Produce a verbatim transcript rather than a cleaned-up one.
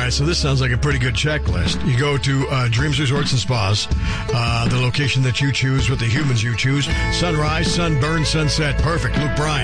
right, so this sounds like a pretty good checklist. You go to uh, Dreams Resorts and Spas, uh, the location that you choose with the humans you choose. Sunrise, sunburn, sunset. Perfect. Luke Bryan.